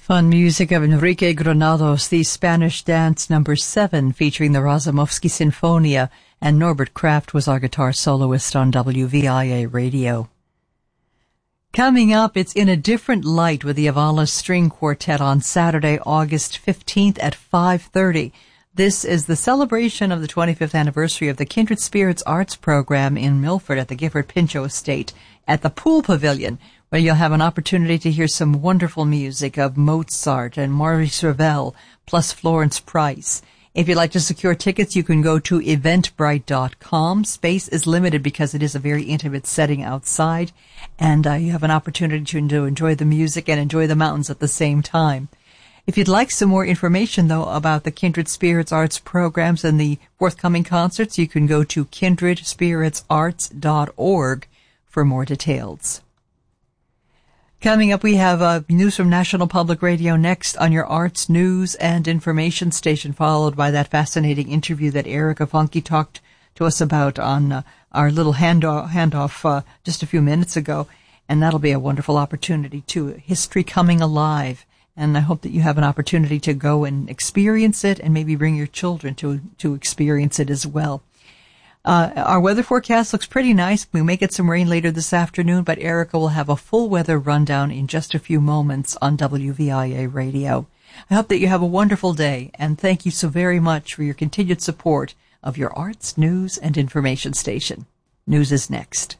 Fun music of Enrique Granados, the Spanish dance number 7 featuring the Razumovsky Sinfonia, and Norbert Kraft was our guitar soloist on WVIA Radio. Coming up, it's In a Different Light with the Avala String Quartet on Saturday, August 15th at 5:30. This is the celebration of the 25th anniversary of the Kindred Spirits Arts Program in Milford at the Gifford Pinchot Estate at the Pool Pavilion, where you'll have an opportunity to hear some wonderful music of Mozart and Maurice Ravel, plus Florence Price. If you'd like to secure tickets, you can go to eventbrite.com. Space is limited because it is a very intimate setting outside, and you have an opportunity to enjoy the music and enjoy the mountains at the same time. If you'd like some more information, though, about the Kindred Spirits Arts programs and the forthcoming concerts, you can go to kindredspiritsarts.org for more details. Coming up, we have news from National Public Radio next on your arts, news, and information station, followed by that fascinating interview that Erica Funke talked to us about on our little handoff just a few minutes ago. And that'll be a wonderful opportunity, too. History Coming Alive. And I hope that you have an opportunity to go and experience it and maybe bring your children to experience it as well. Our weather forecast looks pretty nice. We may get some rain later this afternoon, but Erica will have a full weather rundown in just a few moments on WVIA Radio. I hope that you have a wonderful day, and thank you so very much for your continued support of your arts, news, and information station. News is next.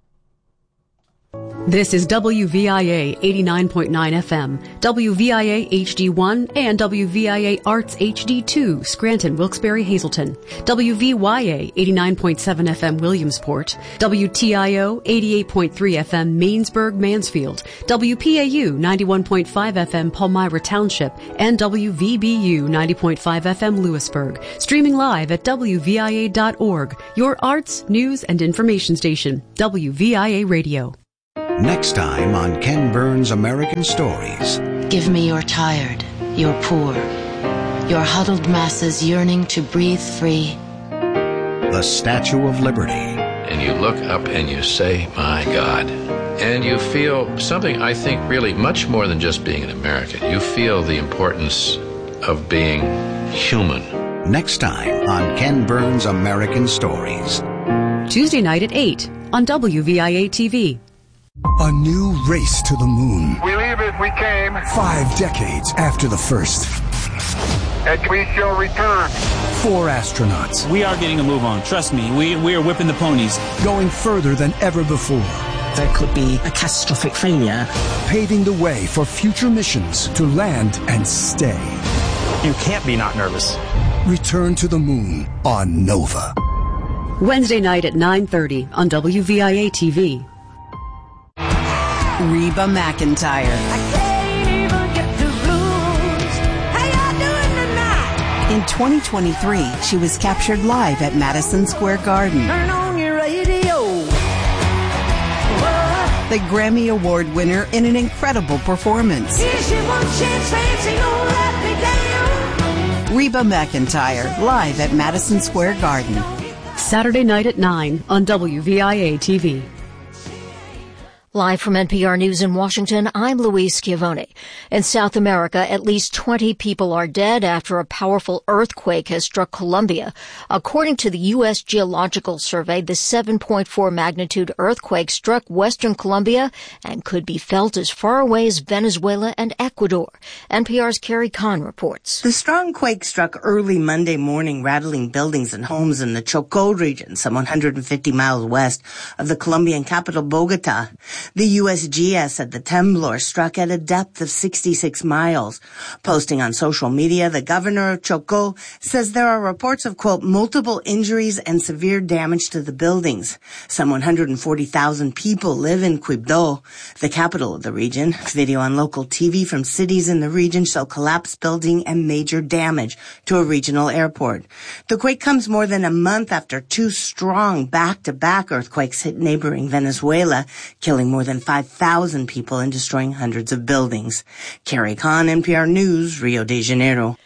This is WVIA 89.9 FM, WVIA HD1, and WVIA Arts HD2, Scranton, Wilkes-Barre, Hazleton, WVYA 89.7 FM, Williamsport, WTIO 88.3 FM, Mainsburg, Mansfield, WPAU 91.5 FM, Palmyra Township, and WVBU 90.5 FM, Lewisburg. Streaming live at WVIA.org, your arts, news, and information station, WVIA Radio. Next time on Ken Burns' American Stories. Give me your tired, your poor, your huddled masses yearning to breathe free. The Statue of Liberty. And you look up and you say, my God. And you feel something, I think, really much more than just being an American. You feel the importance of being human. Next time on Ken Burns' American Stories. Tuesday night at 8 on WVIA TV. A new race to the moon. We leave as we came. 5 decades after the first. And we shall return. 4 astronauts. We are getting a move on. Trust me, we are whipping the ponies. Going further than ever before. There could be a catastrophic failure. Paving the way for future missions to land and stay. You can't be not nervous. Return to the moon on Nova. Wednesday night at 9:30 on WVIA TV. Reba McEntire. I can't even get the blues. How y'all doing tonight? In 2023, she was captured live at Madison Square Garden. Turn on your radio. The Grammy Award winner in an incredible performance. Here's your one chance, fancy, don't let me down. Reba McEntire, live at Madison Square Garden. Saturday night at 9 on WVIA TV. Live from NPR News in Washington, I'm Louise Schiavone. In South America, at least 20 people are dead after a powerful earthquake has struck Colombia. According to the U.S. Geological Survey, the 7.4 magnitude earthquake struck western Colombia and could be felt as far away as Venezuela and Ecuador. NPR's Carrie Kahn reports. The strong quake struck early Monday morning, rattling buildings and homes in the Chocó region, some 150 miles west of the Colombian capital, Bogota. The USGS said the temblor struck at a depth of 66 miles. Posting on social media, the governor of Chocó says there are reports of, quote, multiple injuries and severe damage to the buildings. Some 140,000 people live in Quibdó, the capital of the region. Video on local TV from cities in the region show collapsed building and major damage to a regional airport. The quake comes more than a month after 2 strong back-to-back earthquakes hit neighboring Venezuela, killing more than 5,000 people and destroying hundreds of buildings. Carrie Kahn, NPR News, Rio de Janeiro.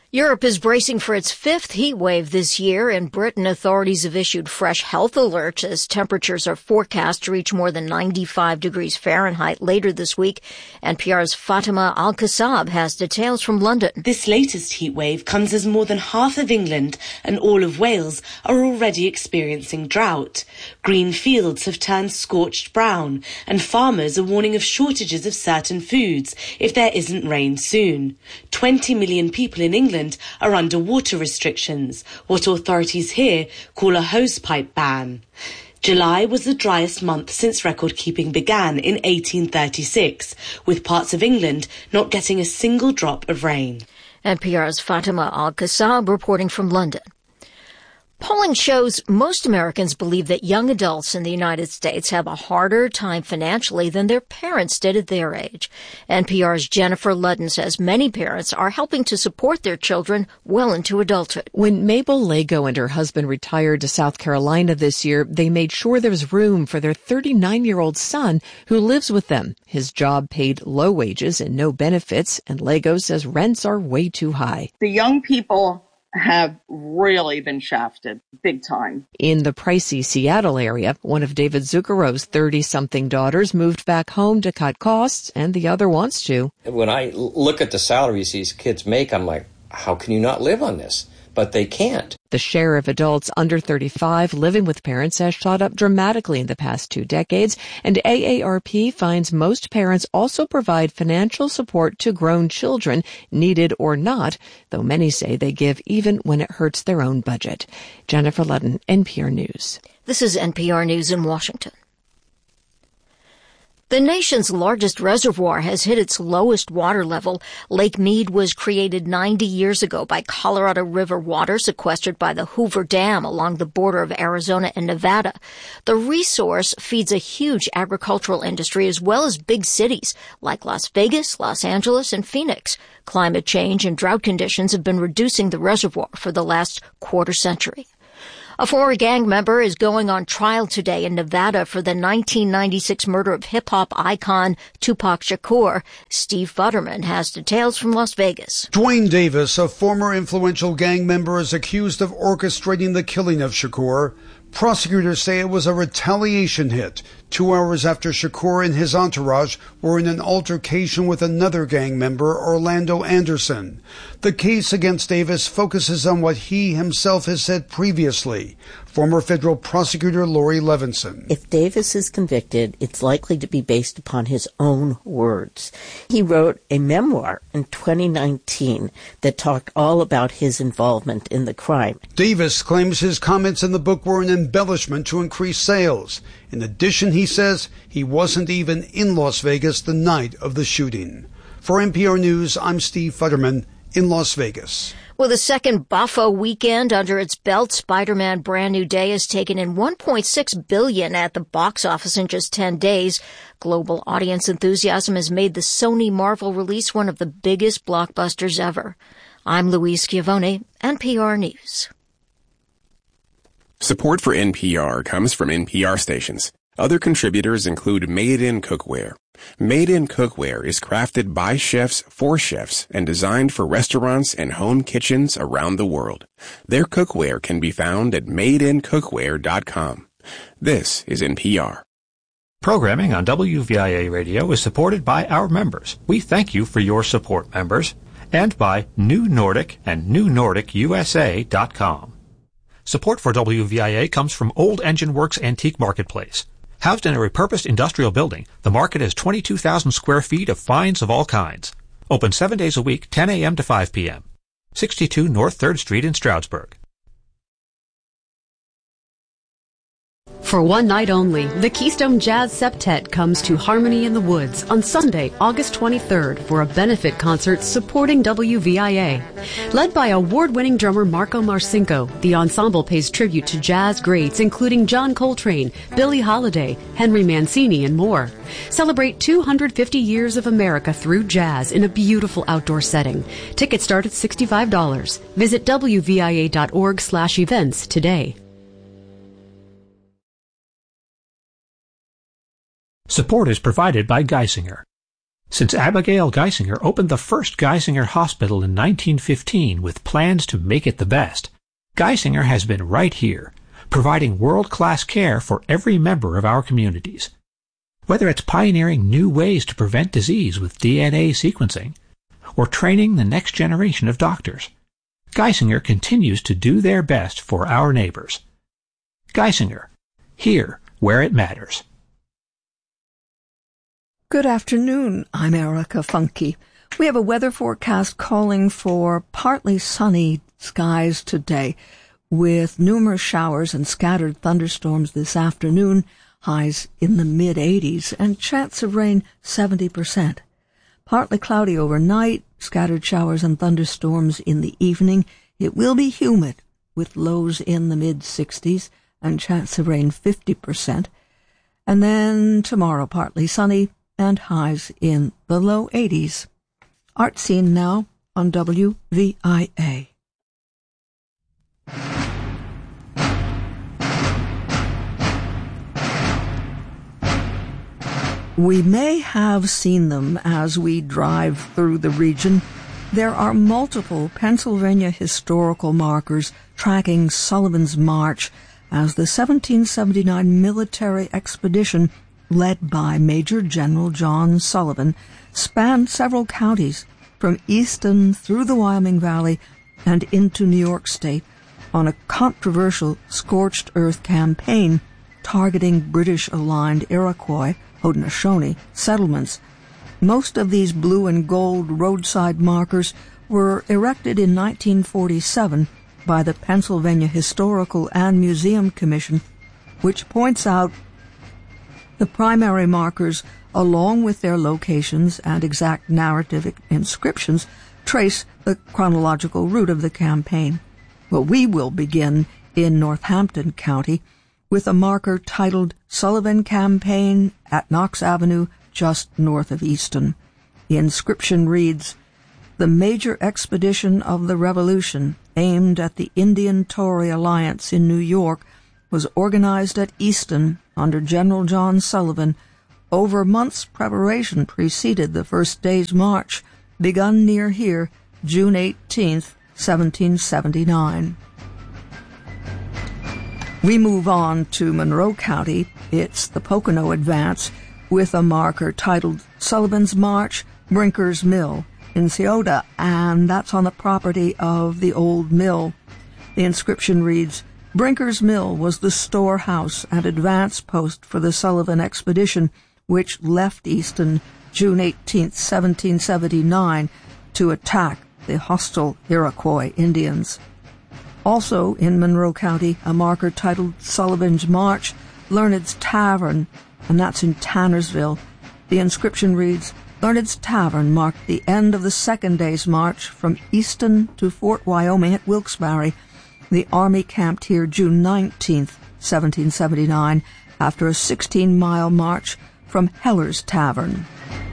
Europe is bracing for its fifth heat wave this year. In Britain, authorities have issued fresh health alerts as temperatures are forecast to reach more than 95 degrees Fahrenheit later this week. NPR's Fatima Al-Kassab has details from London. This latest heat wave comes as more than half of England and all of Wales are already experiencing drought. Green fields have turned scorched brown, and farmers are warning of shortages of certain foods if there isn't rain soon. 20 million people in England are under water restrictions, what authorities here call a hosepipe ban. July was the driest month since record-keeping began in 1836, with parts of England not getting a single drop of rain. NPR's Fatima Al-Kassab reporting from London. Polling shows most Americans believe that young adults in the United States have a harder time financially than their parents did at their age. NPR's Jennifer Ludden says many parents are helping to support their children well into adulthood. When Mabel Lago and her husband retired to South Carolina this year, they made sure there was room for their 39-year-old son who lives with them. His job paid low wages and no benefits, and Lago says rents are way too high. The young people have really been shafted big time. In the pricey Seattle area, one of David Zuccaro's 30-something daughters moved back home to cut costs, and the other wants to. When I look at the salaries these kids make, I'm like, how can you not live on this? But they can't. The share of adults under 35 living with parents has shot up dramatically in the past 2 decades, and AARP finds most parents also provide financial support to grown children, needed or not, though many say they give even when it hurts their own budget. Jennifer Ludden, NPR News. This is NPR News in Washington. The nation's largest reservoir has hit its lowest water level. Lake Mead was created 90 years ago by Colorado River water sequestered by the Hoover Dam along the border of Arizona and Nevada. The resource feeds a huge agricultural industry as well as big cities like Las Vegas, Los Angeles, and Phoenix. Climate change and drought conditions have been reducing the reservoir for the last quarter century. A former gang member is going on trial today in Nevada for the 1996 murder of hip-hop icon Tupac Shakur. Steve Futterman has details from Las Vegas. Dwayne Davis, a former influential gang member, is accused of orchestrating the killing of Shakur. Prosecutors say it was a retaliation hit 2 hours after Shakur and his entourage were in an altercation with another gang member, Orlando Anderson. The case against Davis focuses on what he himself has said previously. Former federal prosecutor Lori Levinson. If Davis is convicted, it's likely to be based upon his own words. He wrote a memoir in 2019 that talked all about his involvement in the crime. Davis claims his comments in the book were an embellishment to increase sales. In addition, he says he wasn't even in Las Vegas the night of the shooting. For NPR News, I'm Steve Futterman in Las Vegas. With a second Buffo weekend under its belt, Spider-Man Brand New Day has taken in $1.6 billion at the box office in just 10 days. Global audience enthusiasm has made the Sony Marvel release one of the biggest blockbusters ever. I'm Louise Schiavone, NPR News. Support for NPR comes from NPR stations. Other contributors include Made in Cookware. Made in Cookware is crafted by chefs for chefs and designed for restaurants and home kitchens around the world. Their cookware can be found at madeincookware.com. This is NPR. Programming on WVIA Radio is supported by our members. We thank you for your support, members, and by New Nordic and NewNordicUSA.com. Support for WVIA comes from Old Engine Works Antique Marketplace. Housed in a repurposed industrial building, the market has 22,000 square feet of finds of all kinds. Open 7 days a week, 10 a.m. to 5 p.m. 62 North 3rd Street in Stroudsburg. For one night only, the Keystone Jazz Septet comes to Harmony in the Woods on Sunday, August 23rd for a benefit concert supporting WVIA. Led by award-winning drummer Marco Marcinko, the ensemble pays tribute to jazz greats including John Coltrane, Billie Holiday, Henry Mancini, and more. Celebrate 250 years of America through jazz in a beautiful outdoor setting. Tickets start at $65. Visit WVIA.org/events today. Support is provided by Geisinger. Since Abigail Geisinger opened the first Geisinger Hospital in 1915 with plans to make it the best, Geisinger has been right here, providing world-class care for every member of our communities. Whether it's pioneering new ways to prevent disease with DNA sequencing, or training the next generation of doctors, Geisinger continues to do their best for our neighbors. Geisinger, here where it matters. Good afternoon, I'm Erica Funke. We have a weather forecast calling for partly sunny skies today, with numerous showers and scattered thunderstorms this afternoon, highs in the mid-80s, and chance of rain 70%. Partly cloudy overnight, scattered showers and thunderstorms in the evening. It will be humid, with lows in the mid-60s and chance of rain 50%. And then tomorrow, partly sunny and highs in the low 80s. Art Scene now on WVIA. We may have seen them as we drive through the region. There are multiple Pennsylvania historical markers tracking Sullivan's March as the 1779 military expedition led by Major General John Sullivan spanned several counties from Easton through the Wyoming Valley and into New York State on a controversial scorched earth campaign targeting British-aligned Iroquois, Haudenosaunee, settlements. Most of these blue and gold roadside markers were erected in 1947 by the Pennsylvania Historical and Museum Commission, which points out the primary markers, along with their locations and exact narrative inscriptions, trace the chronological route of the campaign. Well, we will begin in Northampton County with a marker titled Sullivan Campaign at Knox Avenue, just north of Easton. The inscription reads, "The major expedition of the Revolution, aimed at the Indian-Tory alliance in New York, was organized at Easton under General John Sullivan. Over months' preparation preceded the first day's march, begun near here, June 18th, 1779. We move on to Monroe County. It's the Pocono Advance with a marker titled Sullivan's March, Brinker's Mill in Scioto, and that's on the property of the old mill. The inscription reads, Brinker's Mill was the storehouse and advance post for the Sullivan expedition, which left Easton June 18, 1779, to attack the hostile Iroquois Indians. Also in Monroe County, a marker titled Sullivan's March, Learned's Tavern, and that's in Tannersville. The inscription reads, Learned's Tavern marked the end of the second day's march from Easton to Fort Wyoming at Wilkes-Barre. The Army camped here June 19, 1779, after a 16-mile march from Heller's Tavern.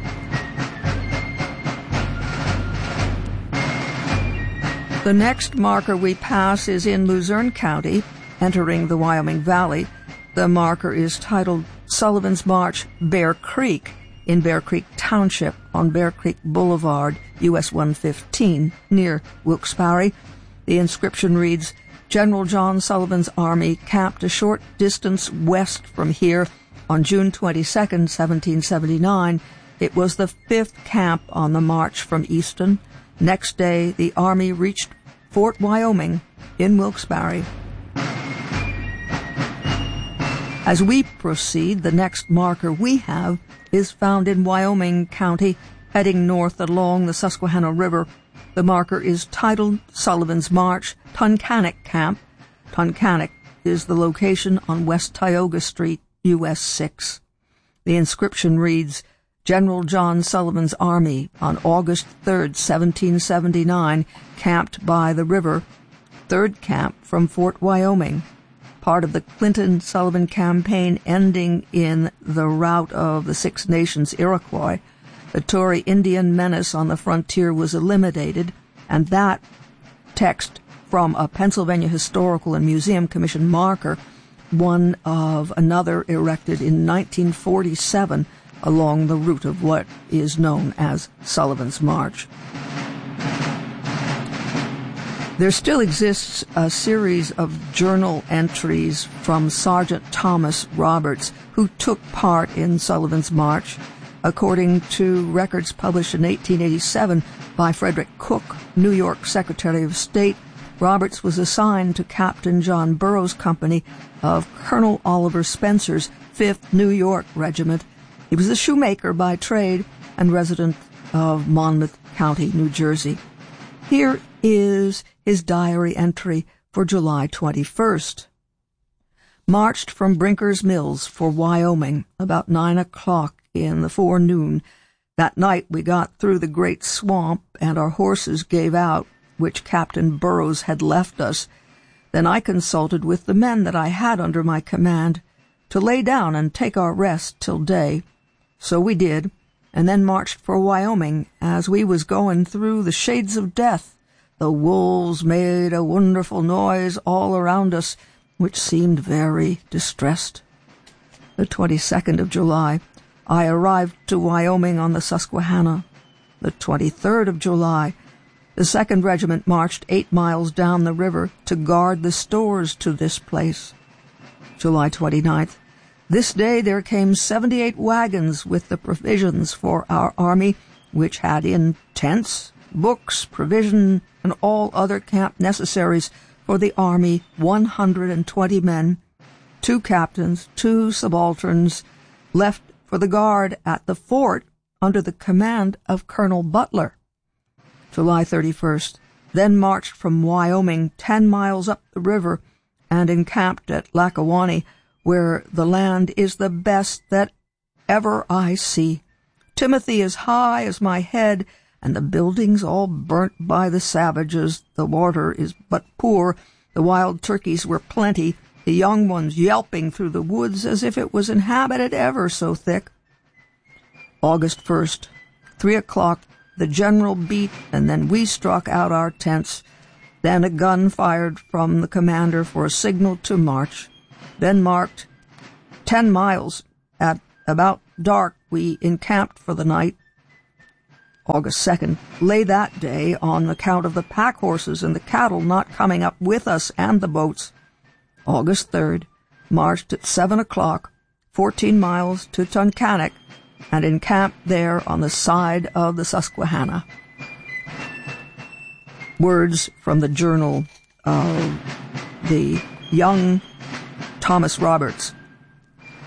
The next marker we pass is in Luzerne County, entering the Wyoming Valley. The marker is titled Sullivan's March, Bear Creek, in Bear Creek Township on Bear Creek Boulevard, US 115, near Wilkes-Barre. The inscription reads, General John Sullivan's army camped a short distance west from here on June 22, 1779. It was the fifth camp on the march from Easton. Next day, the army reached Fort Wyoming in Wilkes-Barre. As we proceed, the next marker we have is found in Wyoming County, heading north along the Susquehanna River. The marker is titled Sullivan's March, Tunkhannock Camp. Tunkhannock is the location on West Tioga Street, US 6. The inscription reads, General John Sullivan's army on August 3, 1779, camped by the river, third camp from Fort Wyoming. Part of the Clinton-Sullivan campaign ending in the rout of the Six Nations Iroquois. The Tory Indian menace on the frontier was eliminated, and that text from a Pennsylvania Historical and Museum Commission marker, one of another erected in 1947 along the route of what is known as Sullivan's March. There still exists a series of journal entries from Sergeant Thomas Roberts, who took part in Sullivan's March. According to records published in 1887 by Frederick Cook, New York Secretary of State, Roberts was assigned to Captain John Burroughs' company of Colonel Oliver Spencer's 5th New York Regiment. He was a shoemaker by trade and resident of Monmouth County, New Jersey. Here is his diary entry for July 21st. Marched from Brinker's Mills for Wyoming about 9 o'clock in the forenoon. That night we got through the great swamp and our horses gave out, which Captain Burroughs had left us. Then I consulted with the men that I had under my command to lay down and take our rest till day. So we did, and then marched for Wyoming. As we was going through the shades of death, the wolves made a wonderful noise all around us, which seemed very distressed. The 22nd of July, I arrived to Wyoming on the Susquehanna. The 23rd of July, the 2nd Regiment marched 8 miles down the river to guard the stores to this place. July 29th, this day there came 78 wagons with the provisions for our army, which had in tents, books, provision, and all other camp necessaries for the army 120 men, 2 captains, 2 subalterns, left for the guard at the fort under the command of Colonel Butler. July 31st, then marched from Wyoming 10 miles up the river and encamped at Lackawanna, where the land is the best that ever I see. Timothy is high as my head, and the buildings all burnt by the savages. The water is but poor. The wild turkeys were plenty, the young ones yelping through the woods as if it was inhabited ever so thick. August 1st, 3 o'clock, the general beat, and then we struck out our tents. Then a gun fired from the commander for a signal to march. Then marked 10 miles. At about dark, we encamped for the night. August 2nd, lay that day on account of the pack horses and the cattle not coming up with us and the boats. August 3rd, marched at 7 o'clock, 14 miles to Tunkhannock, and encamped there on the side of the Susquehanna. Words from the journal of the young Thomas Roberts.